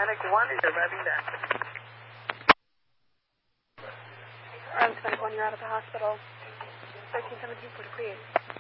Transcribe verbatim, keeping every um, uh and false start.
paramedic one is arriving there. Arlington Medic one, you're out of the hospital. thirteen seventeen, Porter Creek.